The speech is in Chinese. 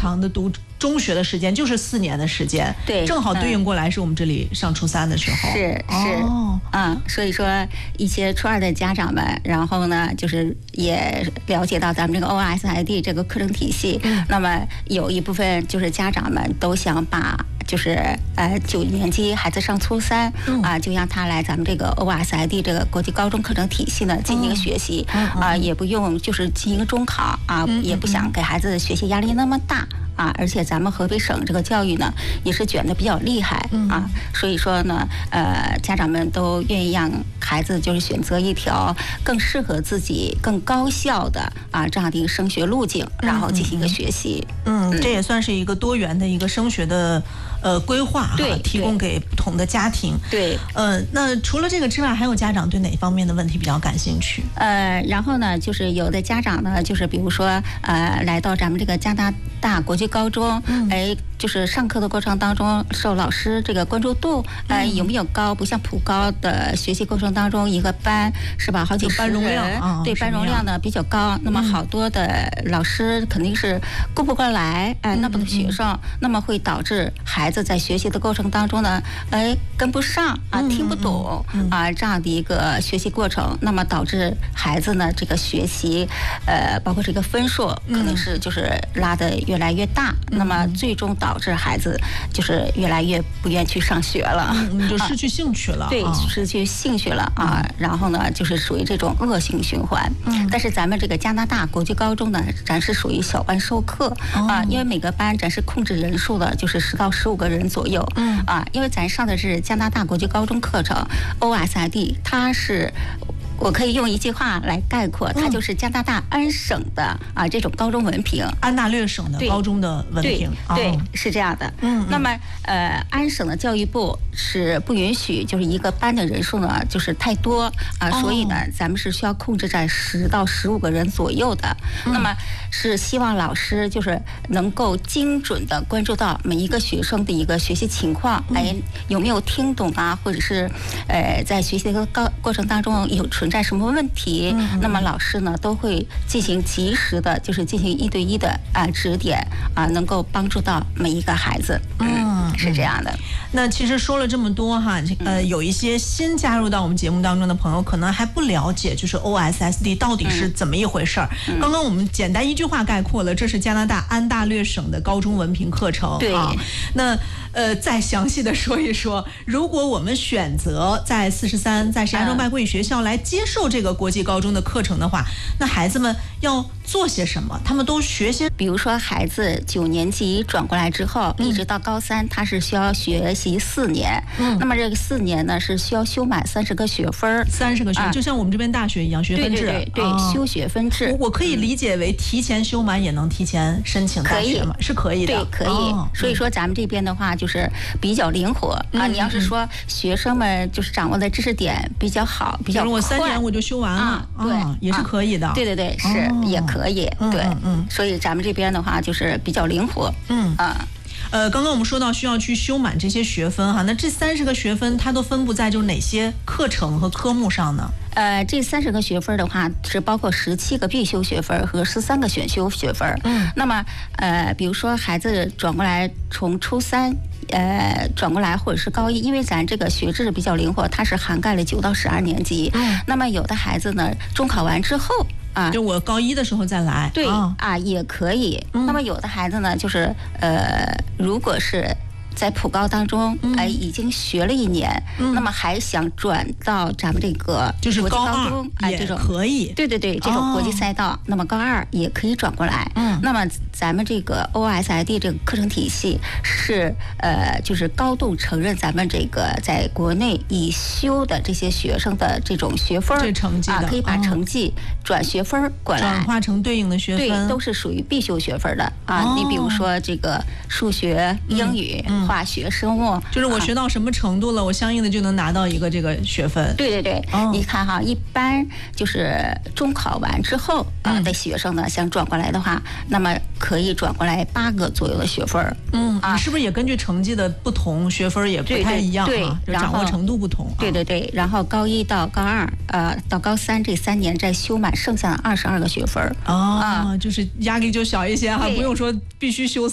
长的读中学的时间，就是4年的时间， 对， 正好对应过来是我们这里上初3的时候。 是，所以说一些初2的家长们，然后呢，就是也了解到咱们这个 OSID 这个课程体系，那么有一部分就是家长们都想把就是9年级孩子上初3就让他来咱们这个 OSID 这个国际高中课程体系呢进行学习也不用就是进行中考也不想给孩子学习压力那么大。而且咱们河北省这个教育呢，也是卷得比较厉害所以说呢，家长们都愿意让孩子就是选择一条更适合自己、更高效的这样的一个升学路径，然后进行一个学习。 这也算是一个多元的一个升学的规划对， 提供给不同的家庭。 对， 那除了这个之外，还有家长对哪方面的问题比较感兴趣？ 然后呢，就是有的家长呢，就是比如说来到咱们这个加拿大国际高中，就是上课的过程当中受老师这个关注度有没有高？不像普高的学习过程当中，一个班是吧，好几十人， 班容量对，班容量呢比较高，那么好多的老师肯定是顾不过来那么多学生，那么会导致孩子在学习的过程当中呢，跟不上听不懂这样的一个学习过程，那么导致孩子呢这个学习包括这个分数可能是就是拉得越来越大，那么最终导致孩子就是越来越不愿去上学了， 就失去兴趣了。 对，失去兴趣了然后呢就是属于这种恶性循环。但是咱们这个加拿大国际高中呢，咱是属于小班授课因为每个班咱是控制人数的，就是10到15个人左右因为咱上的是加拿大国际高中课程 OSID， 它是。我可以用一句话来概括，它就是加拿大安省的这种高中文凭， 安大略省的高中的文凭。 对，是这样的。那么安省的教育部是不允许就是一个班的人数呢就是太多所以呢咱们是需要控制在10到15个人左右的。那么是希望老师就是能够精准的关注到每一个学生的一个学习情况，有没有听懂或者是在学习的过程当中有存在什么问题，那么老师呢都会进行及时的，就是进行1对1的指点能够帮助到每一个孩子。是这样的。 那其实说了这么多有一些新加入到我们节目当中的朋友可能还不了解，就是 OSSD 到底是怎么一回事儿。刚刚我们简单一句话概括了，这是加拿大安大略省的高中文凭课程。 对那再详细的说一说，如果我们选择在43在石家庄外国语学校来接受这个国际高中的课程的话，那孩子们要做些什么？他们都学些， 比如说孩子9年级转过来之后，一直到高3，他是需要学习4年。那么这个4年呢是需要修满30个学分 ，30个学分，就像我们这边大学一样，学分制。 对，修学分制。 我可以理解为提前修满也能提前申请大学吗？是可以的。 对，可以。所以说咱们这边的话就是比较灵活你要是说学生们就是掌握的知识点比较好，比较快， 我3年我就修完了， 对， 也是可以的。 对，是也可以。对，所以咱们这边的话就是比较灵活。 刚刚我们说到需要去修满这些学分那这30个学分它都分布在就是哪些课程和科目上呢？ 这30个学分的话是包括17个必修学分和13个选修学分。那么比如说孩子转过来从初3转过来或者是高1，因为咱这个学制比较灵活，它是涵盖了9到12年级。那么有的孩子呢中考完之后就我高1的时候再来， 对也可以。那么有的孩子呢就是如果是在普高当中已经学了1年，那么还想转到咱们这个就是高中也可以。 对，这种国际赛道，那么高2也可以转过来。那么咱们这个 OSID 这个课程体系是就是高度承认咱们这个在国内已修的这些学生的这种学分， 这成绩的可以把成绩转学分过来， 转化成对应的学分， 对，都是属于必修学分的你比如说这个数学、英语、化学、生物， 就是我学到什么程度了，我相应的就能拿到一个这个学分。 对，你看一般就是中考完之后的学生呢，想转过来的话，那么可以转过来8个左右的学分。 是不是也根据成绩的不同，学分也不太一样对， 掌握程度不同。 对，然后高1到高2到高3这3年再修满剩下的22个学分。 就是压力就小一些不用说必须修